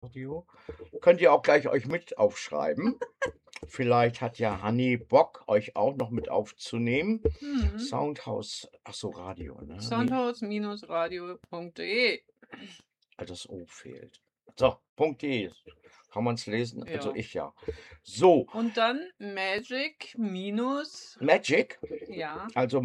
Radio. Könnt ihr auch gleich euch mit aufschreiben. Vielleicht hat ja Hanni Bock, euch auch noch mit aufzunehmen. Soundhaus, ach so, Radio, ne? Soundhaus-radio.de. Das O fehlt. So, .de. Kann man es lesen? Ja. Also ich ja. So. Und dann Magic minus. Magic? Ja. Also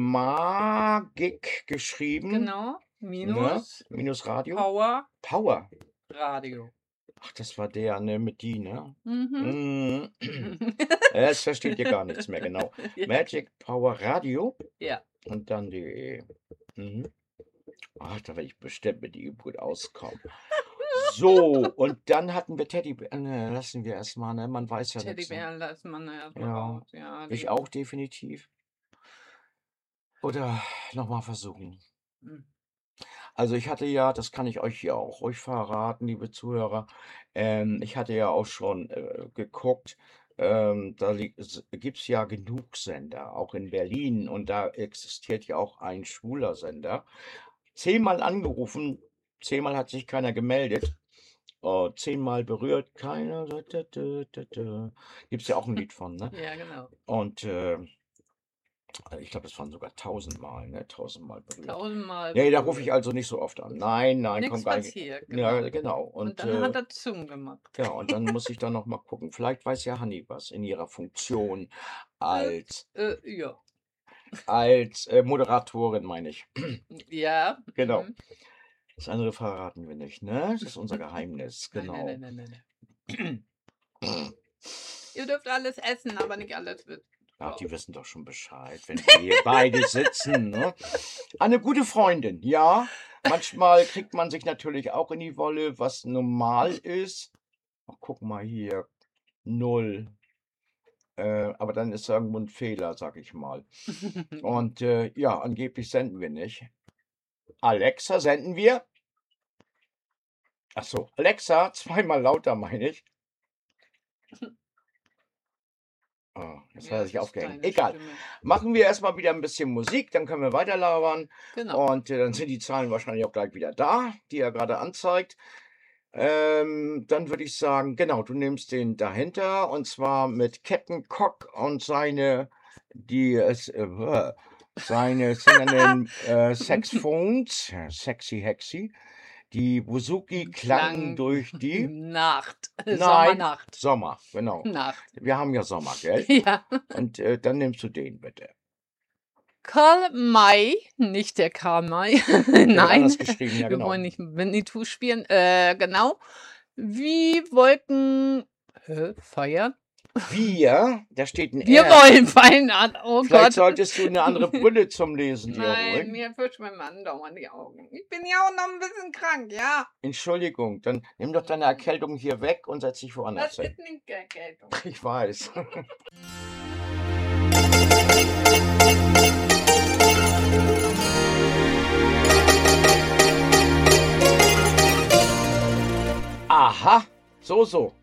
Magic geschrieben. Genau. Minus. Ne? Minus Radio. Power. Power. Radio. Ach, das war der, ne? Mit die, ne? Mhm. Jetzt versteht ihr gar nichts mehr, genau. Ja. Magic Power Radio. Ja. Und dann die. Ach, da werde ich bestimmt mit ihm gut auskommen. So, und dann hatten wir Teddybären. Ne, lassen wir erstmal, ne? Man weiß ja nichts. Teddybären lassen wir erstmal Ja. raus. Ja, Ich auch definitiv. Oder nochmal versuchen. Also ich hatte ja, das kann ich euch hier auch ruhig verraten, liebe Zuhörer, ich hatte ja auch schon geguckt, da gibt es ja genug Sender, auch in Berlin, und da existiert ja auch ein schwuler Sender. 10-mal angerufen, 10-mal hat sich keiner gemeldet, 10-mal berührt, keiner. Gibt es ja auch ein Lied von, ne? Ja, genau. Und ich glaube, es waren sogar 1000-mal, ne? 1000-mal berührt. 1000-mal. Nee, da rufe ich also nicht so oft an. Nein, Nichts kommt gar nicht. passiert, Ja, genau. genau. Und dann hat er Zoom gemacht. Ja, und dann muss ich dann noch mal gucken. Vielleicht weiß ja Hanni was in ihrer Funktion als Ja. Moderatorin, meine ich. Ja. Genau. Das andere verraten wir nicht, ne? Das ist unser Geheimnis, genau. Nein. Ihr dürft alles essen, aber nicht alles wissen. Ach, die wissen doch schon Bescheid, wenn wir hier beide sitzen, ne? Eine gute Freundin, ja. Manchmal kriegt man sich natürlich auch in die Wolle, was normal ist. Ach, guck mal hier. 0. Aber dann ist irgendwo ein Fehler, sag ich mal. Und ja, angeblich senden wir nicht. Alexa, senden wir? Ach so, Alexa, 2-mal lauter, meine ich. Oh, jetzt hat er sich aufgehängt. Egal. Stimme. Machen wir erstmal wieder ein bisschen Musik, dann können wir weiter labern. Genau. Und dann sind die Zahlen wahrscheinlich auch gleich wieder da, die er gerade anzeigt. Dann würde ich sagen, genau, du nimmst den dahinter, und zwar mit Captain Cock und seine singenden Saxophones, sexy hexy. Die Bouzouki klangen durch die Nacht. Nein, Sommernacht. Sommer, genau. Nacht. Wir haben ja Sommer, gell? Ja. Und dann nimmst du den bitte. Karl May, nicht der Karl May. Der wird Nein. anders geschrieben, ja Wir genau. wollen nicht Winnetou spielen. Genau. Wie Wolken feiern? Wir, da steht ein Wir R. wollen feiern. Oh Vielleicht Gott. solltest du eine andere Brille zum Lesen dir Nein, holen. mir verschwimmen andauernd die Augen. Ich bin ja auch noch ein bisschen krank, ja. Entschuldigung, dann nimm doch deine Erkältung hier weg und setz dich woanders Das hin. ist nicht Erkältung. Ich weiß. Aha, so.